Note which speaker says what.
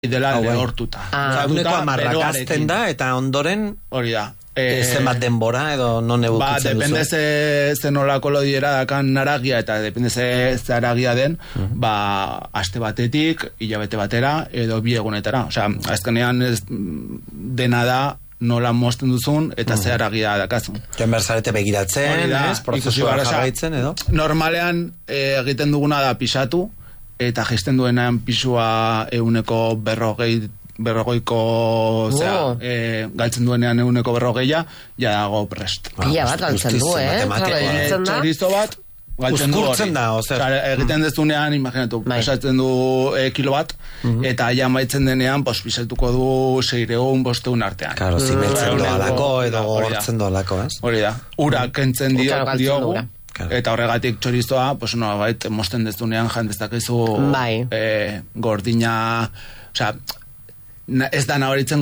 Speaker 1: dela lehortuta.
Speaker 2: Uneko amarrak azten da, eta ondoren
Speaker 1: hori da.
Speaker 2: zenbat denbora edo non egukitzen duzu?
Speaker 1: Depende ze nolako lodiera dakan haragia, eta depende ze haragia den, aste batetik, hilabete batera, edo 2 egunetara. Osea, azkenean dena da nola mozten duzun, eta ze haragia dakazun.
Speaker 2: Joan berzarete begiratzen, prozesua jarraitzen, edo?
Speaker 1: Normalean egiten duguna da pisatu, eta jaisten duenean pisua 40ko galtzen duenean 40 ja dago prest.
Speaker 3: Pila bat galtzen du,
Speaker 1: Txorizo bat galtzen du hori. Egiten dezunean, imaginatu, pesatzen du kilo bat, eta ja maitzen denean, pisatuko du 600-500 artean.
Speaker 2: Claro, zimetzen doalako, edo gortzen doalako, ez?
Speaker 1: Hori da, ura kentzen diogu, eta horregatik txorizoa, mosten dezunean jandeztakezu gordina, osea, ez da nabaritzen